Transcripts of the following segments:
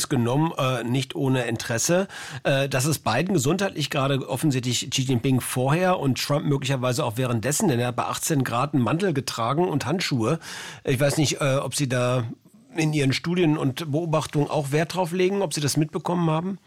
Einfluss genommen, nicht ohne Interesse. Dass es Biden gesundheitlich gerade offensichtlich Xi Jinping vorher und Trump möglicherweise auch währenddessen, denn er hat bei 18 Grad einen Mantel getragen und Handschuhe. Ich weiß nicht, ob Sie da in Ihren Studien und Beobachtungen auch Wert drauf legen, ob Sie das mitbekommen haben?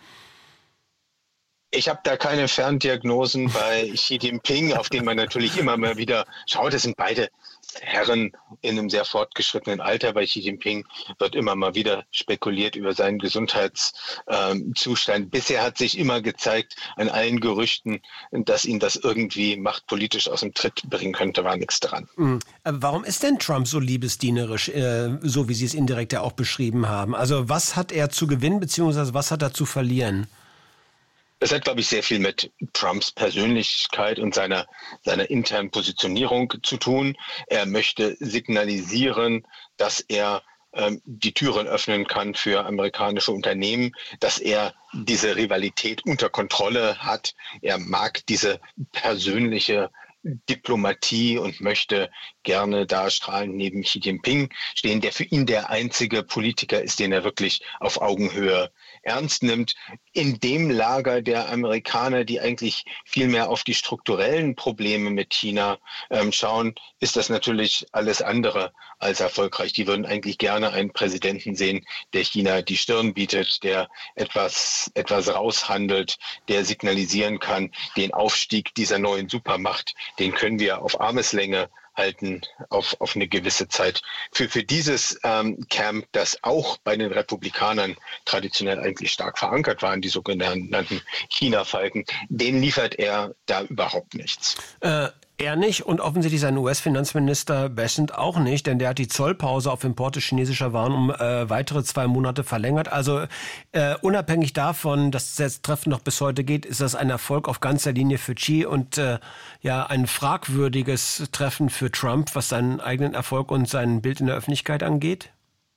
Ich habe da keine Ferndiagnosen bei Xi Jinping, auf den man natürlich immer mal wieder schaut. Das sind beide Herren in einem sehr fortgeschrittenen Alter. Bei Xi Jinping wird immer mal wieder spekuliert über seinen Gesundheitszustand. Bisher hat sich immer gezeigt, an allen Gerüchten, dass ihn das irgendwie machtpolitisch aus dem Tritt bringen könnte, war nichts dran. Warum ist denn Trump so liebesdienerisch, so wie Sie es indirekt ja auch beschrieben haben? Also was hat er zu gewinnen, beziehungsweise was hat er zu verlieren? Das hat, glaube ich, sehr viel mit Trumps Persönlichkeit und seiner internen Positionierung zu tun. Er möchte signalisieren, dass er die Türen öffnen kann für amerikanische Unternehmen, dass er diese Rivalität unter Kontrolle hat. Er mag diese persönliche Diplomatie und möchte gerne da strahlend neben Xi Jinping stehen, der für ihn der einzige Politiker ist, den er wirklich auf Augenhöhe ernst nimmt. In dem Lager der Amerikaner, die eigentlich viel mehr auf die strukturellen Probleme mit China schauen, ist das natürlich alles andere als erfolgreich. Die würden eigentlich gerne einen Präsidenten sehen, der China die Stirn bietet, der etwas raushandelt, der signalisieren kann, den Aufstieg dieser neuen Supermacht, den können wir auf Armeslänge halten auf eine gewisse Zeit. Für dieses Camp, das auch bei den Republikanern traditionell eigentlich stark verankert war, in die sogenannten China-Falken, denen liefert er da überhaupt nichts. Er nicht und offensichtlich sein US-Finanzminister Bessent auch nicht, denn der hat die Zollpause auf Importe chinesischer Waren um weitere 2 Monate verlängert. Also unabhängig davon, dass das Treffen noch bis heute geht, ist das ein Erfolg auf ganzer Linie für Xi und ein fragwürdiges Treffen für Trump, was seinen eigenen Erfolg und sein Bild in der Öffentlichkeit angeht?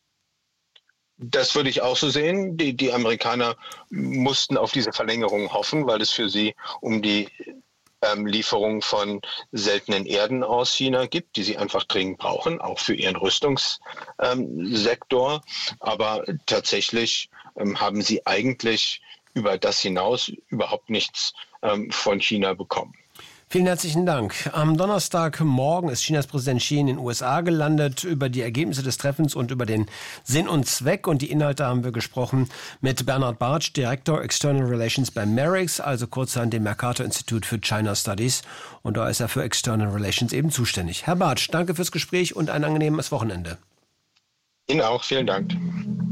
Das würde ich auch so sehen. Die Amerikaner mussten auf diese Verlängerung hoffen, weil es für sie um die Lieferung von seltenen Erden aus China gibt, die sie einfach dringend brauchen, auch für ihren Rüstungssektor. Aber tatsächlich haben sie eigentlich über das hinaus überhaupt nichts von China bekommen. Vielen herzlichen Dank. Am Donnerstagmorgen ist Chinas Präsident Xi in den USA gelandet. Über die Ergebnisse des Treffens und über den Sinn und Zweck und die Inhalte haben wir gesprochen mit Bernhard Bartsch, Direktor External Relations bei MERIX, also kurzerhand dem Mercator Institute für China Studies. Und da ist er für External Relations eben zuständig. Herr Bartsch, danke fürs Gespräch und ein angenehmes Wochenende. Ihnen auch. Vielen Dank.